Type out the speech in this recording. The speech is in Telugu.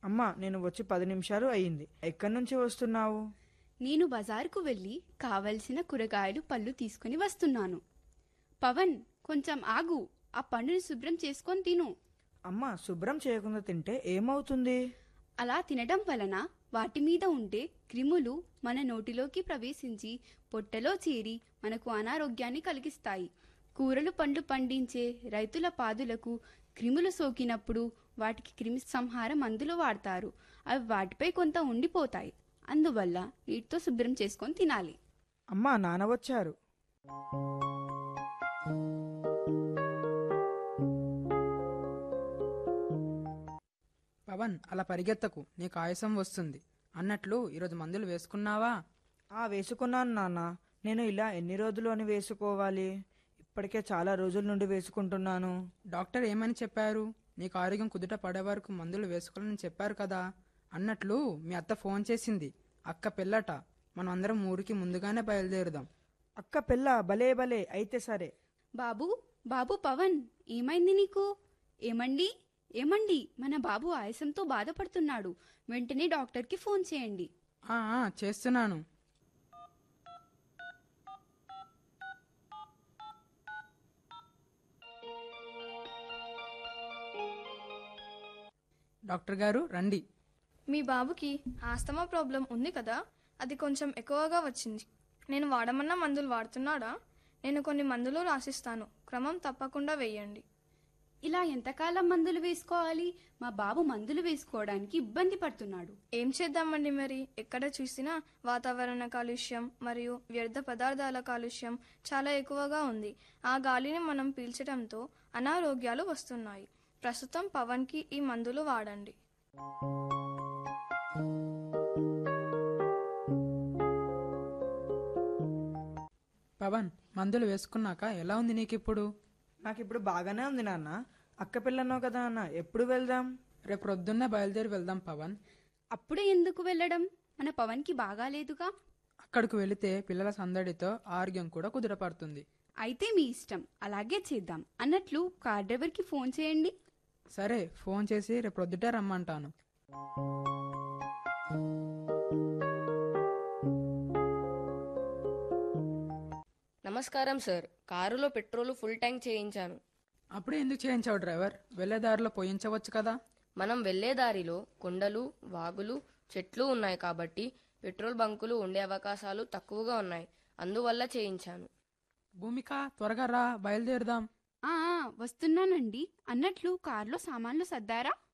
అమ్మా, నేను వచ్చి 10 నిమిషాలు అయ్యింది. ఎక్కడి నుంచి వస్తున్నావు? నేను బజారుకు వెళ్ళి కావలసిన కూరగాయలు పళ్ళు తీసుకుని వస్తున్నాను. పవన్, కొంచెం ఆగు. ఆ పండుని శుభ్రం చేసుకొని తిను. అమ్మా, శుభ్రం చేయకుండా తింటే ఏమవుతుంది? అలా తినడం వలన వాటి మీద ఉండే క్రిములు మన నోటిలోకి ప్రవేశించి పొట్టలో చేరి మనకు అనారోగ్యాన్ని కలిగిస్తాయి. కూరలు పండ్లు పండించే రైతుల పాదులకు క్రిములు సోకినప్పుడు వాటికి క్రిమి సంహార మందులు వాడతారు. అవి వాటిపై కొంత ఉండిపోతాయి. అందువల్ల నీటితో శుభ్రం చేసుకొని తినాలి. అమ్మా, నాన్న వచ్చారు. పవన్, అలా పరిగెత్తకు, నీకు ఆయాసం వస్తుంది. అన్నట్లు ఈరోజు మందులు వేసుకున్నావా? వేసుకున్నాను నాన్న. నేను ఇలా ఎన్ని రోజులు అని వేసుకోవాలి? ఇప్పటికే చాలా రోజుల నుండి వేసుకుంటున్నాను. డాక్టర్ ఏమని చెప్పారు? నీకు ఆరోగ్యం కుదుట పడే వరకు మందులు వేసుకోవాలని చెప్పారు కదా. అన్నట్లు మీ అత్త ఫోన్ చేసింది. అక్క పెళ్ళట. మనం అందరం ఊరికి ముందుగానే బయలుదేరుదాం. అక్క పెళ్ళ? భలే భలే, అయితే సరే. బాబు, బాబు పవన్, ఏమైంది నీకు? ఏమండి, ఏమండి, మన బాబు ఆయాసంతో బాధపడుతున్నాడు. వెంటనే డాక్టర్కి ఫోన్ చేయండి. చేస్తున్నాను. డాక్టర్ గారు రండి. మీ బాబుకి ఆస్తమా ప్రాబ్లం ఉంది కదా, అది కొంచెం ఎక్కువగా వచ్చింది. నేను వాడమన్న మందులు వాడుతున్నాడా? నేను కొన్ని మందులు రాసిస్తాను, క్రమం తప్పకుండా వేయండి. ఇలా ఎంతకాలం మందులు వేసుకోవాలి? మా బాబు మందులు వేసుకోవడానికి ఇబ్బంది పడుతున్నాడు. ఏం చేద్దామండి మరి? ఎక్కడ చూసినా వాతావరణ కాలుష్యం మరియు వ్యర్థ పదార్థాల కాలుష్యం చాలా ఎక్కువగా ఉంది. ఆ గాలిని మనం పీల్చడంతో అనారోగ్యాలు వస్తున్నాయి. ప్రస్తుతం పవన్కి ఈ మందులు వాడండి. పవన్, మందులు వేసుకున్నాక ఎలా ఉంది నీకిప్పుడు? నాకిప్పుడు బాగానే ఉంది నాన్న. అక్క పెళ్ళన్నావు కదా అన్న, ఎప్పుడు వెళ్దాం? రేపు ప్రొద్దున్నే బయలుదేరి వెళ్దాం పవన్. అప్పుడే ఎందుకు వెళ్ళడం? మన పవన్కి బాగాలేదుగా. అక్కడికి వెళితే పిల్లల సందడితో ఆరోగ్యం కూడా కుదుటపడుతుంది. అయితే మీ ఇష్టం, అలాగే చేద్దాం. అన్నట్లు కార్ డ్రైవర్కి ఫోన్ చేయండి. సరే, ఫోన్ చేసి రేపు ప్రొద్దుటే రమ్మంటాను. నమస్కారం సార్, కారులో పెట్రోల్ ఫుల్ ట్యాంక్ చేయించాను. అప్పుడే ఎందుకు చేయించావు డ్రైవర్? వెళ్లే దారిలో పోయించవచ్చు కదా. మనం వెళ్లే దారిలో కొండలు, వాగులు, చెట్లు ఉన్నాయి కాబట్టి పెట్రోల్ బంకులు ఉండే అవకాశాలు తక్కువగా ఉన్నాయి. అందువల్ల చేయించాను. భూమిక, త్వరగా రా, బయలుదేరుదాం. వస్తున్నానండి. అన్నట్లు కారులో సామాన్లు సర్దారా?